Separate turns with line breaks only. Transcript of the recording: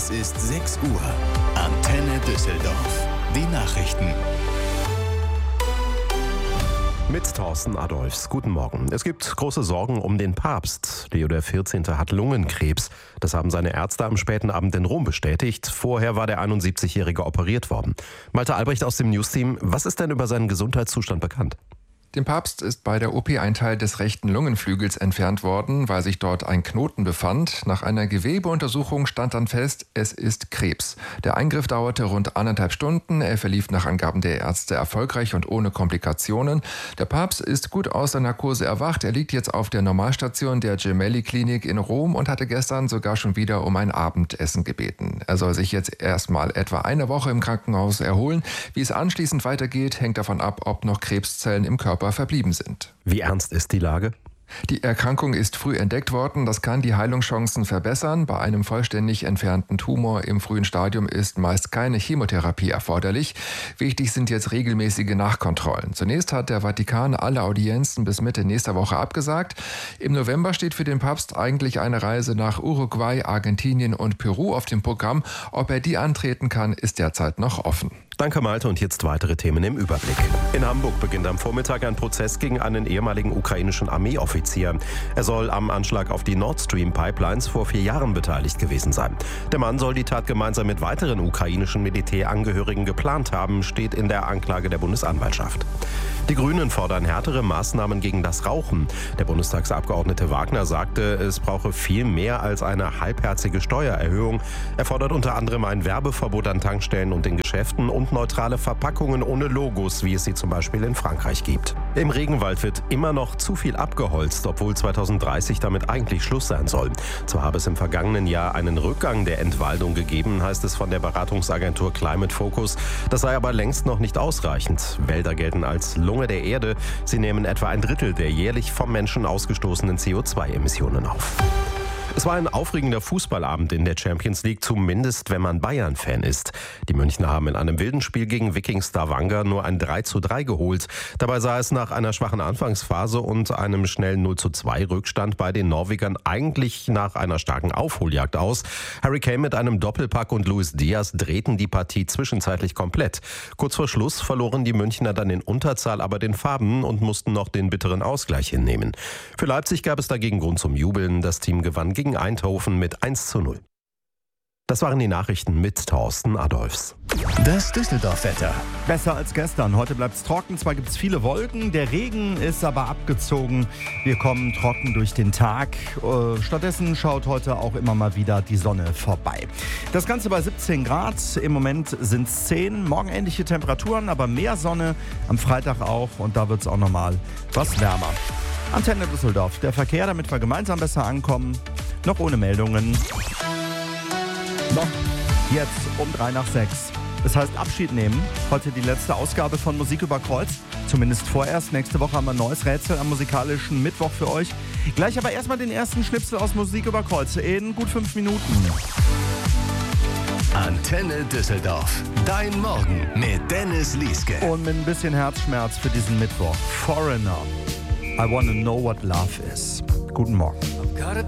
Es ist 6 Uhr. Antenne Düsseldorf. Die Nachrichten.
Mit Thorsten Adolphs. Guten Morgen. Es gibt große Sorgen um den Papst. Leo XIV. Hat Lungenkrebs. Das haben seine Ärzte am späten Abend in Rom bestätigt. Vorher war der 71-Jährige operiert worden. Malte Albrecht aus dem News-Team. Was ist denn über seinen Gesundheitszustand bekannt?
Dem Papst ist bei der OP ein Teil des rechten Lungenflügels entfernt worden, weil sich dort ein Knoten befand. Nach einer Gewebeuntersuchung stand dann fest, es ist Krebs. Der Eingriff dauerte rund 1,5 Stunden. Er verlief nach Angaben der Ärzte erfolgreich und ohne Komplikationen. Der Papst ist gut aus der Narkose erwacht. Er liegt jetzt auf der Normalstation der Gemelli-Klinik in Rom und hatte gestern sogar schon wieder um ein Abendessen gebeten. Er soll sich jetzt erstmal etwa eine Woche im Krankenhaus erholen. Wie es anschließend weitergeht, hängt davon ab, ob noch Krebszellen im Körper verblieben sind.
Wie ernst ist die Lage?
Die Erkrankung ist früh entdeckt worden. Das kann die Heilungschancen verbessern. Bei einem vollständig entfernten Tumor im frühen Stadium ist meist keine Chemotherapie erforderlich. Wichtig sind jetzt regelmäßige Nachkontrollen. Zunächst hat der Vatikan alle Audienzen bis Mitte nächster Woche abgesagt. Im November steht für den Papst eigentlich eine Reise nach Uruguay, Argentinien und Peru auf dem Programm. Ob er die antreten kann, ist derzeit noch offen.
Danke Malte und jetzt weitere Themen im Überblick. In Hamburg beginnt am Vormittag ein Prozess gegen einen ehemaligen ukrainischen Armeeoffizier. Er soll am Anschlag auf die Nord Stream Pipelines vor 4 Jahren beteiligt gewesen sein. Der Mann soll die Tat gemeinsam mit weiteren ukrainischen Militärangehörigen geplant haben, steht in der Anklage der Bundesanwaltschaft. Die Grünen fordern härtere Maßnahmen gegen das Rauchen. Der Bundestagsabgeordnete Wagner sagte, es brauche viel mehr als eine halbherzige Steuererhöhung. Er fordert unter anderem ein Werbeverbot an Tankstellen und in Geschäften und neutrale Verpackungen ohne Logos, wie es sie zum Beispiel in Frankreich gibt. Im Regenwald wird immer noch zu viel abgeholzt, obwohl 2030 damit eigentlich Schluss sein soll. Zwar habe es im vergangenen Jahr einen Rückgang der Entwaldung gegeben, heißt es von der Beratungsagentur Climate Focus. Das sei aber längst noch nicht ausreichend. Wälder gelten als Lunge der Erde. Sie nehmen etwa 1/3 der jährlich vom Menschen ausgestoßenen CO2-Emissionen auf. Es war ein aufregender Fußballabend in der Champions League, zumindest wenn man Bayern-Fan ist. Die Münchner haben in einem wilden Spiel gegen Viking Stavanger nur ein 3:3 geholt. Dabei sah es nach einer schwachen Anfangsphase und einem schnellen 0:2 Rückstand bei den Norwegern eigentlich nach einer starken Aufholjagd aus. Harry Kane mit einem Doppelpack und Luis Diaz drehten die Partie zwischenzeitlich komplett. Kurz vor Schluss verloren die Münchner dann in Unterzahl aber den Faden und mussten noch den bitteren Ausgleich hinnehmen. Für Leipzig gab es dagegen Grund zum Jubeln. Das Team gewann gegen Eindhoven mit 1:0. Das waren die Nachrichten mit Thorsten Adolphs.
Das Düsseldorf-Wetter.
Besser als gestern. Heute bleibt es trocken. Zwar gibt es viele Wolken, der Regen ist aber abgezogen. Wir kommen trocken durch den Tag. Stattdessen schaut heute auch immer mal wieder die Sonne vorbei. Das Ganze bei 17 Grad. Im Moment sind es 10. Morgen ähnliche Temperaturen, aber mehr Sonne. Am Freitag auch. Und da wird es auch nochmal was wärmer. Antenne Düsseldorf. Der Verkehr, damit wir gemeinsam besser ankommen. Noch ohne Meldungen. Noch jetzt um 5:03. Das heißt Abschied nehmen. Heute die letzte Ausgabe von Musik über Kreuz. Zumindest vorerst. Nächste Woche haben wir ein neues Rätsel am musikalischen Mittwoch für euch. Gleich aber erstmal den ersten Schnipsel aus Musik über Kreuz in gut 5 Minuten.
Antenne Düsseldorf. Dein Morgen mit Dennis Lieske.
Und mit ein bisschen Herzschmerz für diesen Mittwoch. Foreigner. I wanna know what love is. Guten Morgen.
Got a